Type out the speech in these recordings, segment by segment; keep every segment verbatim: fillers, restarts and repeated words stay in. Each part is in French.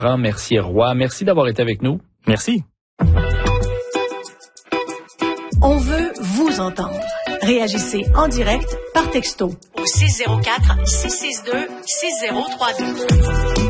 Mercier-Roy. Merci d'avoir été avec nous. Merci. On veut vous entendre. Réagissez en direct par texto au six zéro quatre, six six deux, six zéro trois deux.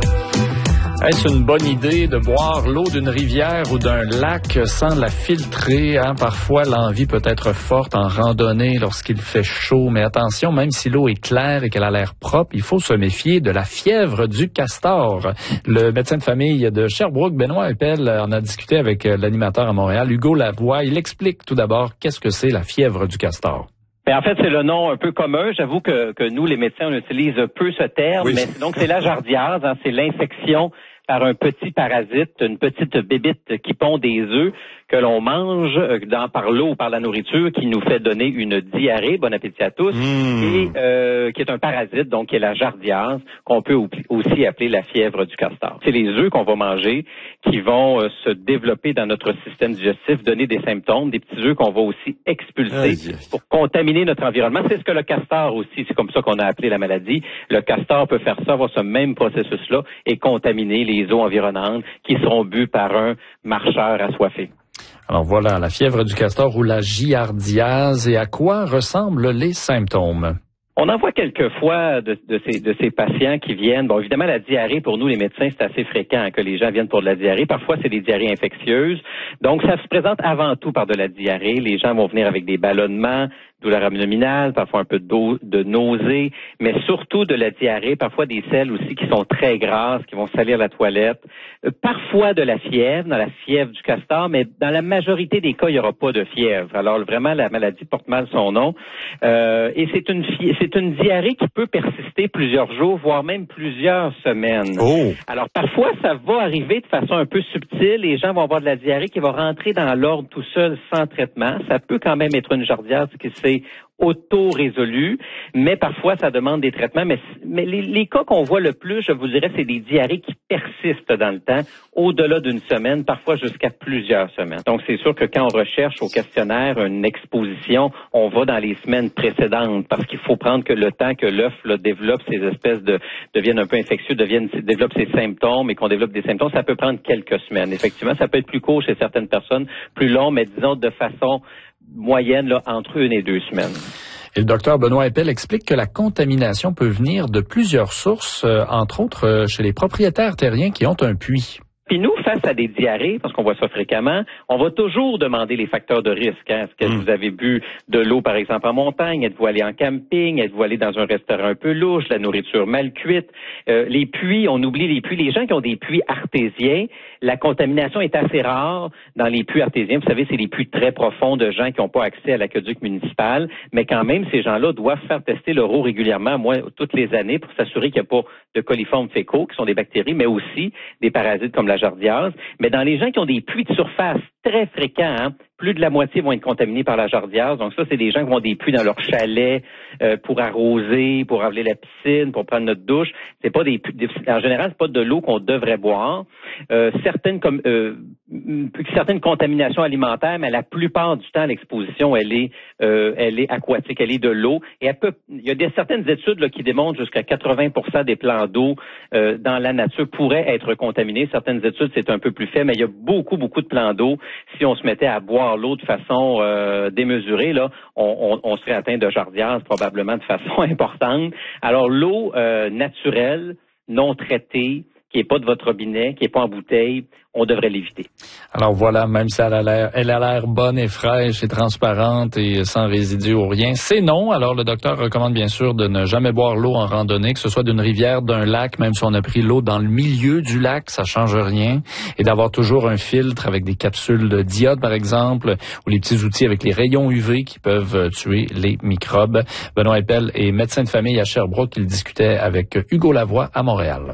Est-ce une bonne idée de boire l'eau d'une rivière ou d'un lac sans la filtrer? Hein? Parfois, l'envie peut être forte en randonnée lorsqu'il fait chaud. Mais attention, même si l'eau est claire et qu'elle a l'air propre, il faut se méfier de la fièvre du castor. Le médecin de famille de Sherbrooke, Benoît Eppel, en a discuté avec l'animateur à Montréal, Hugo Lavoie. Il explique tout d'abord qu'est-ce que c'est la fièvre du castor. Ben en fait, c'est le nom un peu commun. J'avoue que, que nous, les médecins, on utilise peu ce terme. Oui. Mais donc, c'est la jardiase, hein, c'est l'infection par un petit parasite, une petite bébite qui pond des œufs que l'on mange dans, par l'eau ou par la nourriture, qui nous fait donner une diarrhée, bon appétit à tous, mmh. et euh, qui est un parasite, donc qui est la jardiase, qu'on peut aussi appeler la fièvre du castor. C'est les œufs qu'on va manger qui vont euh, se développer dans notre système digestif, donner des symptômes, des petits œufs qu'on va aussi expulser Aïe. pour contaminer notre environnement. C'est ce que le castor aussi, c'est comme ça qu'on a appelé la maladie. Le castor peut faire ça, avoir ce même processus-là et contaminer les eaux environnantes qui seront bues par un marcheur assoiffé. Alors voilà, la fièvre du castor ou la giardiase, et à quoi ressemblent les symptômes? On en voit quelquefois de, de, ces, de ces patients qui viennent. Bon, évidemment, la diarrhée, pour nous, les médecins, c'est assez fréquent hein, que les gens viennent pour de la diarrhée. Parfois, c'est des diarrhées infectieuses. Donc, ça se présente avant tout par de la diarrhée. Les gens vont venir avec des ballonnements, douleur abdominale, parfois un peu de, de nausée, mais surtout de la diarrhée, parfois des selles aussi qui sont très grasses, qui vont salir la toilette, euh, parfois de la fièvre, dans la fièvre du castor, mais dans la majorité des cas, il n'y aura pas de fièvre. Alors vraiment, la maladie porte mal son nom. Euh, et c'est une, fi- c'est une diarrhée qui peut persister plusieurs jours, voire même plusieurs semaines. Oh. Alors parfois, ça va arriver de façon un peu subtile. Les gens vont avoir de la diarrhée qui va rentrer dans l'ordre tout seul, sans traitement. Ça peut quand même être une jardiase qui s'est auto-résolu, mais parfois ça demande des traitements. Mais, mais les, les cas qu'on voit le plus, je vous dirais, c'est des diarrhées qui persistent dans le temps, au-delà d'une semaine, parfois jusqu'à plusieurs semaines. Donc c'est sûr que quand on recherche au questionnaire une exposition, on va dans les semaines précédentes, parce qu'il faut prendre que le temps que l'œuf là, développe ces espèces de deviennent un peu infectieux, deviennent développe ses symptômes et qu'on développe des symptômes, ça peut prendre quelques semaines. Effectivement, ça peut être plus court chez certaines personnes, plus long, mais disons de façon moyenne là, entre une et deux semaines. Et le docteur Benoît Eppel explique que la contamination peut venir de plusieurs sources, euh, entre autres euh, chez les propriétaires terriens qui ont un puits. Puis nous, face à des diarrhées, parce qu'on voit ça fréquemment, on va toujours demander les facteurs de risque. Hein. Est-ce que mmh. vous avez bu de l'eau, par exemple, en montagne? Êtes-vous allé en camping? Êtes-vous allé dans un restaurant un peu louche? La nourriture mal cuite? Euh, les puits, on oublie les puits. Les gens qui ont des puits artésiens, la contamination est assez rare dans les puits artésiens. Vous savez, c'est des puits très profonds de gens qui n'ont pas accès à l'aqueduc municipal. Mais quand même, ces gens-là doivent faire tester leur eau régulièrement, moi, toutes les années, pour s'assurer qu'il n'y a pas de coliformes fécaux, qui sont des bactéries, mais aussi des parasites comme la jardiase. Mais dans les gens qui ont des puits de surface très fréquents, hein, plus de la moitié vont être contaminés par la jardiase. Donc ça, c'est des gens qui ont des puits dans leur chalet euh, pour arroser, pour ravaler la piscine, pour prendre notre douche. C'est pas des, des en général, c'est pas de l'eau qu'on devrait boire. Euh, certaines comme euh, certaines contaminations alimentaires, mais la plupart du temps, l'exposition, elle est euh, elle est aquatique, elle est de l'eau. Et elle peut, il y a des certaines études là, qui démontrent jusqu'à quatre-vingts pour cent des plans d'eau euh, dans la nature pourraient être contaminés. Certaines études, c'est un peu plus fait, mais il y a beaucoup, beaucoup de plans d'eau. Si on se mettait à boire l'eau de façon euh, démesurée, là, on, on, on serait atteint de jardiase probablement de façon importante. Alors l'eau euh, naturelle, non traitée, qui n'est pas de votre robinet, qui n'est pas en bouteille, on devrait l'éviter. Alors voilà, même si elle a l'air, elle a l'air bonne et fraîche et transparente et sans résidus ou rien, c'est non. Alors le docteur recommande bien sûr de ne jamais boire l'eau en randonnée, que ce soit d'une rivière, d'un lac, même si on a pris l'eau dans le milieu du lac, ça change rien. Et d'avoir toujours un filtre avec des capsules de d'iode par exemple, ou les petits outils avec les rayons U V qui peuvent tuer les microbes. Benoît Eppel est médecin de famille à Sherbrooke. Il discutait avec Hugo Lavoie à Montréal.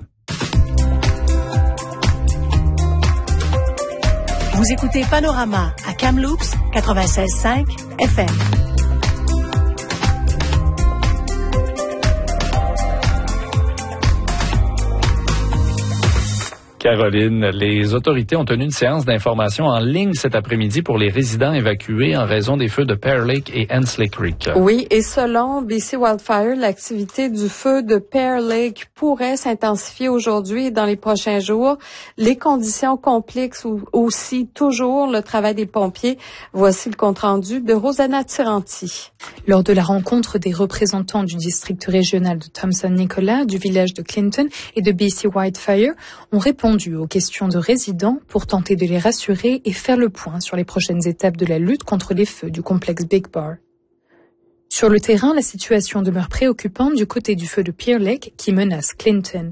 Vous écoutez Panorama à Kamloops quatre-vingt-seize virgule cinq F M. Caroline, les autorités ont tenu une séance d'information en ligne cet après-midi pour les résidents évacués en raison des feux de Pear Lake et Hensley Creek. Oui, et selon B C Wildfire, l'activité du feu de Pear Lake pourrait s'intensifier aujourd'hui et dans les prochains jours. Les conditions compliquent aussi toujours le travail des pompiers. Voici le compte-rendu de Rosanna Tiranti. Lors de la rencontre des représentants du district régional de Thompson-Nicolas, du village de Clinton et de B C Wildfire, ont répondu aux questions de résidents pour tenter de les rassurer et faire le point sur les prochaines étapes de la lutte contre les feux du complexe Big Bar. Sur le terrain, la situation demeure préoccupante du côté du feu de Pear Lake qui menace Clinton.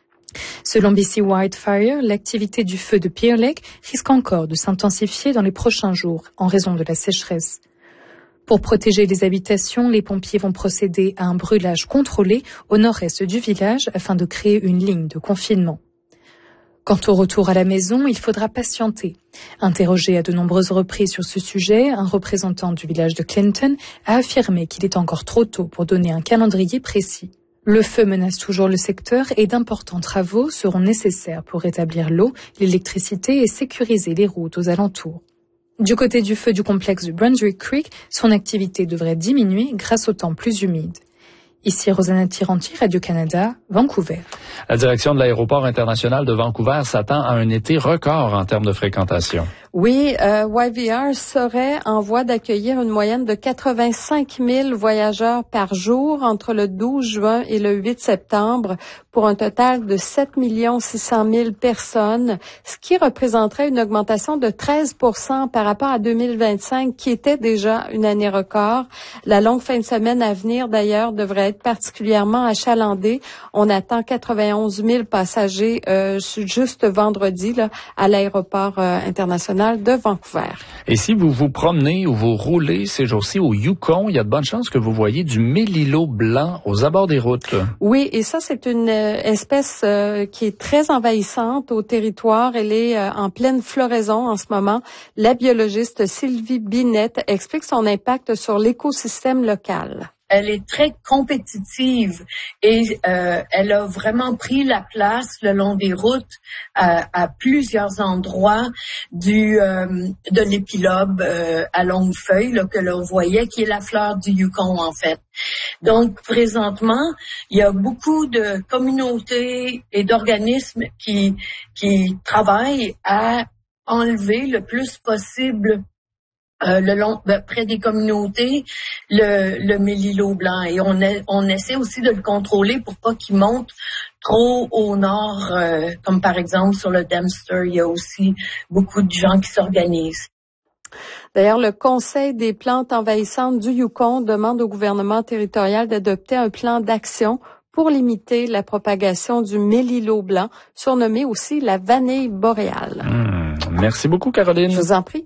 Selon B C Wildfire, l'activité du feu de Pear Lake risque encore de s'intensifier dans les prochains jours en raison de la sécheresse. Pour protéger les habitations, les pompiers vont procéder à un brûlage contrôlé au nord-est du village afin de créer une ligne de confinement. Quant au retour à la maison, il faudra patienter. Interrogé à de nombreuses reprises sur ce sujet, un représentant du village de Clinton a affirmé qu'il est encore trop tôt pour donner un calendrier précis. Le feu menace toujours le secteur et d'importants travaux seront nécessaires pour rétablir l'eau, l'électricité et sécuriser les routes aux alentours. Du côté du feu du complexe de Brunswick Creek, son activité devrait diminuer grâce au temps plus humide. Ici Rosanna Tiranti, Radio-Canada, Vancouver. La direction de l'aéroport international de Vancouver s'attend à un été record en termes de fréquentation. Oui, euh, Y V R serait en voie d'accueillir une moyenne de quatre-vingt-cinq mille voyageurs par jour entre le douze juin et le huit septembre pour un total de sept millions six cent mille personnes, ce qui représenterait une augmentation de treize pour cent par rapport à deux mille vingt-cinq, qui était déjà une année record. La longue fin de semaine à venir, d'ailleurs, devrait être particulièrement achalandée. On attend quatre-vingt-onze mille passagers euh, juste vendredi là, à l'aéroport euh, international de Vancouver. Et si vous vous promenez ou vous roulez ces jours-ci au Yukon, il y a de bonnes chances que vous voyez du mélilo blanc aux abords des routes. Oui, et ça, c'est une euh, espèce euh, qui est très envahissante au territoire. Elle est euh, en pleine floraison en ce moment. La biologiste Sylvie Binette explique son impact sur l'écosystème local. Elle est très compétitive et euh, elle a vraiment pris la place le long des routes à, à plusieurs endroits du euh, de l'épilobe euh, à longue feuille là, que l'on voyait, qui est la fleur du Yukon en fait. Donc présentement, il y a beaucoup de communautés et d'organismes qui qui travaillent à enlever le plus possible Euh, le long, ben, près des communautés, le, le mélilo blanc. Et on, est, on essaie aussi de le contrôler pour pas qu'il monte trop au nord, euh, comme par exemple sur le Dempster, il y a aussi beaucoup de gens qui s'organisent. D'ailleurs, le Conseil des plantes envahissantes du Yukon demande au gouvernement territorial d'adopter un plan d'action pour limiter la propagation du mélilo blanc, surnommé aussi la vanille boréale. Mmh, merci beaucoup, Caroline. Je vous en prie.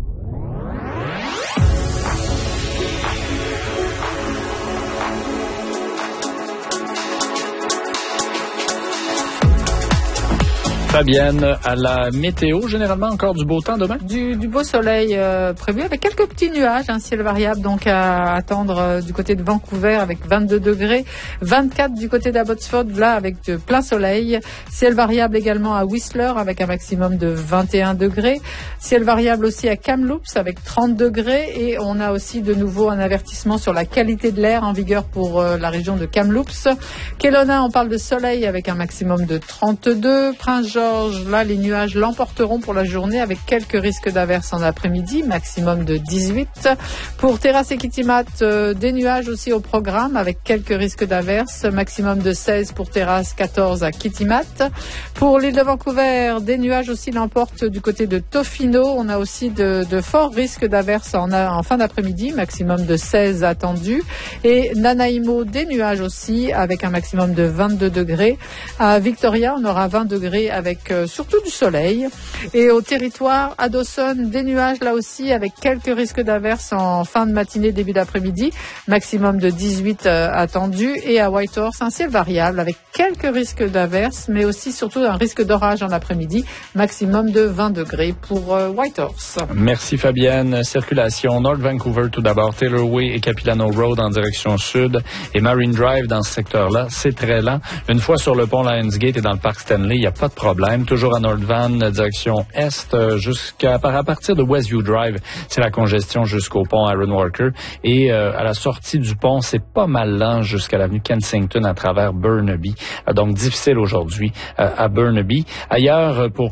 Fabienne, à la météo, généralement encore du beau temps demain? Du, du beau soleil euh, prévu avec quelques petits nuages, un ciel variable donc à attendre euh, du côté de Vancouver avec vingt-deux degrés, vingt-quatre du côté d'Abbotsford là avec de plein soleil, ciel variable également à Whistler avec un maximum de vingt et un degrés, ciel variable aussi à Kamloops avec trente degrés et on a aussi de nouveau un avertissement sur la qualité de l'air en vigueur pour euh, la région de Kamloops. Kelowna, on parle de soleil avec un maximum de trente-deux, Prince-Georges, là, les nuages l'emporteront pour la journée avec quelques risques d'averses en après-midi, maximum de dix-huit. Pour Terrasse et Kitimat, euh, des nuages aussi au programme avec quelques risques d'averses, maximum de seize pour Terrasse, quatorze à Kitimat. Pour l'île de Vancouver, des nuages aussi l'emportent du côté de Tofino. On a aussi de, de forts risques d'averses en, en fin d'après-midi, maximum de seize attendus. Et Nanaimo, des nuages aussi avec un maximum de vingt-deux degrés. À Victoria, on aura vingt degrés avec Avec euh, surtout du soleil. Et au territoire, à Dawson, des nuages là aussi avec quelques risques d'averses en fin de matinée, début d'après-midi, maximum de dix-huit euh, attendus. Et à Whitehorse, un ciel variable avec quelques risques d'averses, mais aussi surtout un risque d'orage en après-midi, maximum de vingt degrés pour euh, Whitehorse. Merci Fabienne. Circulation North Vancouver tout d'abord, Taylor Way et Capilano Road en direction sud et Marine Drive dans ce secteur-là, c'est très lent. Une fois sur le pont Lionsgate et dans le parc Stanley, il n'y a pas de problème. Toujours à North Van, direction est, jusqu'à à partir de Westview Drive, c'est la congestion jusqu'au pont Aaron Walker et euh, à la sortie du pont, c'est pas mal lent jusqu'à l'avenue Kensington à travers Burnaby. Euh, donc difficile aujourd'hui euh, à Burnaby. Ailleurs, pour